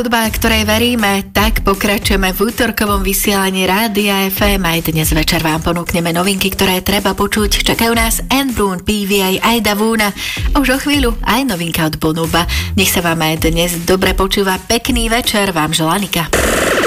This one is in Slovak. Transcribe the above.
Hudba, ktorej veríme, tak pokračujeme v útorkovom vysielaní Rádia FM. Aj dnes večer vám ponúkneme novinky, ktoré treba počuť. Čakajú nás Anne Brun, PVA, aj Davuna. Už o chvíľu aj novinka od Bonuba. Nech sa vám aj dnes dobre počúva. Pekný večer vám želá Nika.